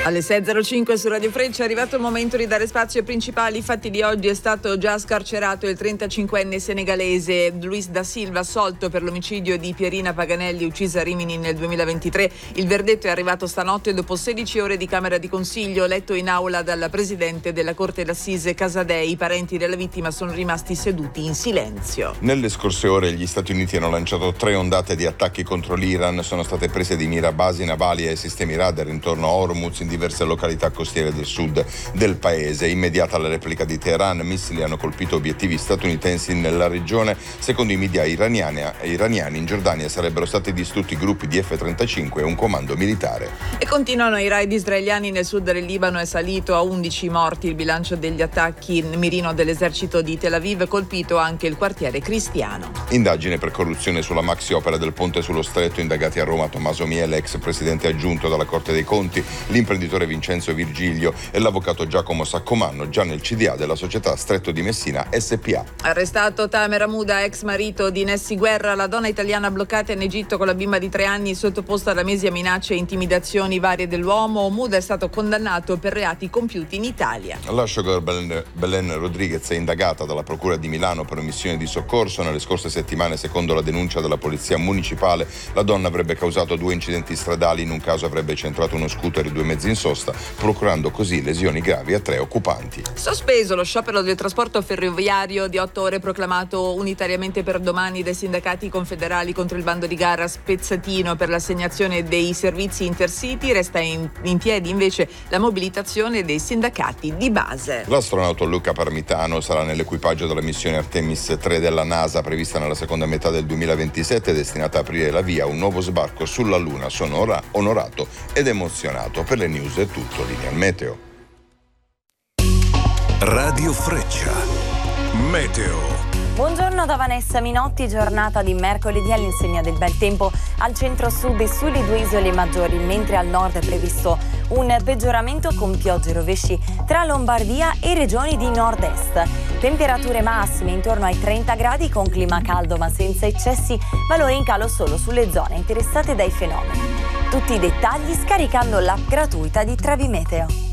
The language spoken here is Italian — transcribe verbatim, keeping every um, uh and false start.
Alle sei e zero cinque su Radio Freccia è arrivato il momento di dare spazio ai principali fatti di oggi. È stato già scarcerato il trentacinquenne senegalese Luis da Silva, assolto per l'omicidio di Pierina Paganelli, uccisa a Rimini nel duemilaventitré. Il verdetto è arrivato stanotte dopo sedici ore di Camera di Consiglio, letto in aula dal presidente della Corte d'Assise Casadei. I parenti della vittima sono rimasti seduti in silenzio. Nelle scorse ore gli Stati Uniti hanno lanciato tre ondate di attacchi contro l'Iran. Sono state prese di mira basi navali e sistemi radar intorno a Hormuz in diverse località costiere del sud del paese. Immediata la replica di Teheran, missili hanno colpito obiettivi statunitensi nella regione. Secondo i media iraniani, iraniani in Giordania sarebbero stati distrutti gruppi di F trentacinque e un comando militare. E continuano i raid israeliani nel sud del Libano. È salito a undici morti il bilancio degli attacchi. Mirino dell'esercito di Tel Aviv, colpito anche il quartiere cristiano. Indagine per corruzione sulla maxi opera del ponte sullo stretto. Indagati a Roma Tommaso Miele, ex presidente aggiunto dalla Corte dei Conti, l'imprenditore Vincenzo Virgilio e l'avvocato Giacomo Saccomanno, già nel C D A della società Stretto di Messina S P A. Arrestato Tamer Hamouda, ex marito di Nessi Guerra. La donna italiana bloccata in Egitto con la bimba di tre anni, sottoposta da mesi a minacce e intimidazioni varie dell'uomo. Hamouda è stato condannato per reati compiuti in Italia. La showgirl Belen, Belen Rodriguez è indagata dalla Procura di Milano per omissione di soccorso. Nelle scorse settimane, secondo la denuncia della polizia municipale, la donna avrebbe causato due incidenti stradali. In un caso avrebbe centrato uno scooter e due mezzi in sosta, procurando così lesioni gravi a tre occupanti. Sospeso lo sciopero del trasporto ferroviario di otto ore proclamato unitariamente per domani dai sindacati confederali contro il bando di gara spezzatino per l'assegnazione dei servizi Intercity. Resta in, in piedi invece la mobilitazione dei sindacati di base. L'astronauta Luca Parmitano sarà nell'equipaggio della missione Artemis tre della NASA, prevista nella seconda metà del duemilaventisette, destinata a aprire la via a un nuovo sbarco sulla Luna. Sono ora onorato ed emozionato. Per le news è tutto. Linea al meteo. Radio Freccia Meteo. Buongiorno da Vanessa Minotti, giornata di mercoledì all'insegna del bel tempo al centro-sud e sulle due isole maggiori, mentre al nord è previsto un peggioramento con piogge e rovesci tra Lombardia e regioni di nord-est. Temperature massime intorno ai trenta gradi con clima caldo ma senza eccessi, valori in calo solo sulle zone interessate dai fenomeni. Tutti i dettagli scaricando l'app gratuita di Trevimeteo.